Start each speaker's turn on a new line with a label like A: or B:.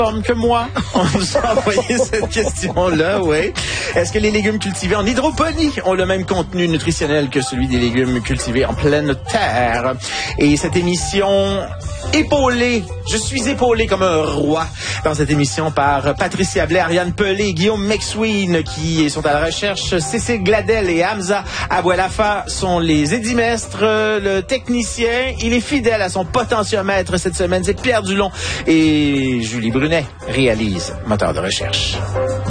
A: que moi. On nous a envoyé cette question-là, oui. Est-ce que les légumes cultivés en hydroponie ont le même contenu nutritionnel que celui des légumes cultivés en pleine terre? Et cette émission je suis épaulé comme un roi dans cette émission par Patricia Blais, Ariane Pelé, Guillaume McSween qui sont à la recherche, Cécile Gladel et Hamza Abouelafa sont les édimestres, le technicien, il est fidèle à son potentiomètre cette semaine, c'est Pierre Dulon et Julie Brunet réalise moteur de recherche.